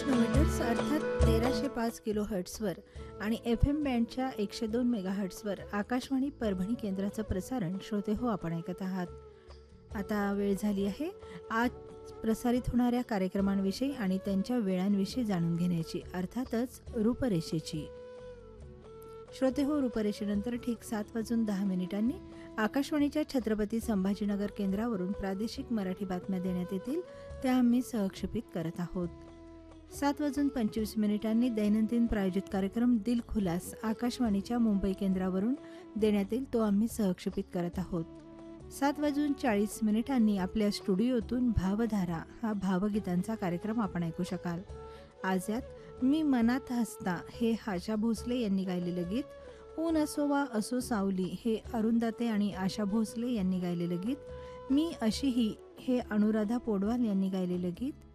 Metres अर्थात 1305 kilo हर्ट्सवर आणि FM बँडच्या 102 मेगाहर्ट्सवर आकाशवाणी परभणी केंद्राचं प्रसारण श्रोते हो आपण ऐकत आहात. आता वेळ झाली आहे आज प्रसारित होणाऱ्या कार्यक्रमांविषयी आणि त्यांच्या वेळांविषयी जाणून घेण्याची, अर्थातच रूपरेषेची. श्रोते हो, रूपरेषेनंतर ठीक 7:10 आकाशवाणीच्या छत्रपती संभाजीनगर केंद्रावरून प्रादेशिक मराठी बातम्या देण्यात येतील, त्या आम्ही सहक्षेपित करत आहोत. 7:25 दैनंदिन प्रायोजित कार्यक्रम दिल खुलास आकाशवाणीच्या मुंबई केंद्रावरून देण्यात येईल, तो आम्ही सहक्षेपित करत आहोत. 7:40 आपल्या स्टुडिओतून भावधारा हा भावगीतांचा कार्यक्रम आपण ऐकू शकाल. आज यात मी मनात हसता हे आशा भोसले यांनी गायलेलं गीत, ऊन असो वा असो सावली हे अरुंदाते आणि आशा भोसले यांनी गायलेलं गीत, मी अशीही हे अनुराधा पोडवाल यांनी गायलेलं गीत,